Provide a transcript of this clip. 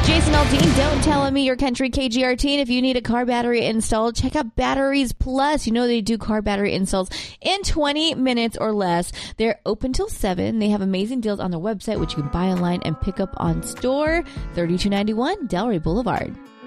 Jason Aldean, don't tell me your country KGRT. And if you need a car battery installed, check out Batteries Plus. You know they do car battery installs in 20 minutes or less. They're open till 7. They have amazing deals on their website, which you can buy online and pick up on store. 3291 Delray Boulevard.